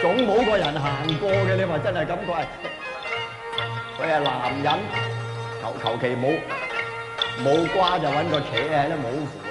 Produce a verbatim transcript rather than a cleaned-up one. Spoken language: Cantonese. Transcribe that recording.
總冇個人行過嘅，你話真係咁佢係佢係男人，求求其冇冇瓜就揾個扯喺度冇符。